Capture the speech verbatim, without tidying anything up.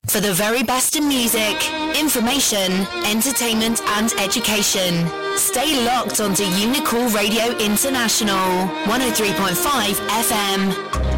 For the very best in music, information, entertainment and education. Stay locked onto Unicool Radio International, one oh three point five F M.